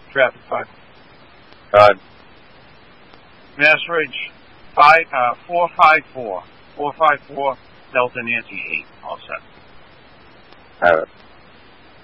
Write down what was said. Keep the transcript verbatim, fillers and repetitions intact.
Traffic five. God. Mass Ridge five uh four five four. Four five four Delta Nancy eight. All set. All right.